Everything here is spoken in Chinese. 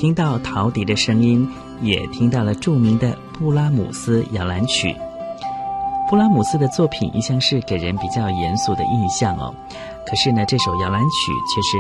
听到陶笛的声音，也听到了著名的布拉姆斯摇篮曲。布拉姆斯的作品一向是给人比较严肃的印象哦，可是呢，这首摇篮曲却是